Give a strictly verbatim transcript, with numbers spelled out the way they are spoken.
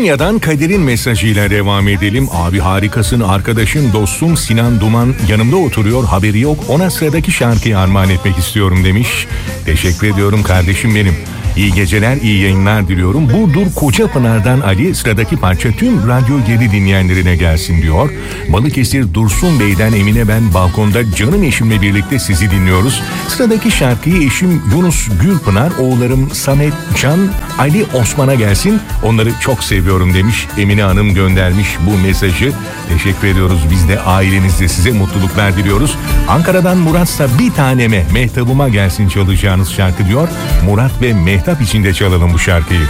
Konya'dan Kadir'in mesajıyla devam edelim. Abi harikasın, arkadaşım, dostum Sinan Duman yanımda oturuyor, haberi yok. Ona sıradaki şarkıyı armağan etmek istiyorum demiş. Teşekkür ediyorum kardeşim benim. İyi geceler, iyi yayınlar diliyorum. Burdur Kocapınar'dan Ali, sıradaki parça tüm Radyo Geri dinleyenlerine gelsin diyor. Balıkesir Dursun Bey'den Emine, ben balkonda canım eşimle birlikte sizi dinliyoruz. Sıradaki şarkıyı eşim Yunus Gülpınar, oğullarım Samet, Can, Ali, Osman'a gelsin. Onları çok seviyorum demiş. Emine Hanım göndermiş bu mesajı. Teşekkür ediyoruz. Biz de ailenizde size mutluluklar diliyoruz. Ankara'dan Murat'sa bir taneme, Mehtap'ıma gelsin çalacağınız şarkı diyor. Murat ve Mehtap için de çalalım bu şarkıyı.